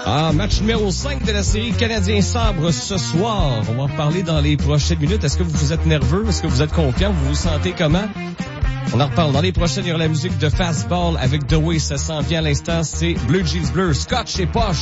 Match numéro 5 de la série Canadien Sabre ce soir. On va en reparler dans les prochaines minutes. Est-ce que vous êtes nerveux? Est-ce que vous êtes confiant? Vous vous sentez comment? On en reparle. Dans les prochaines, il y aura la musique de Fastball avec The Way ça s'en vient à l'instant. C'est Bleu Jeans Bleu, Scotch et Poche.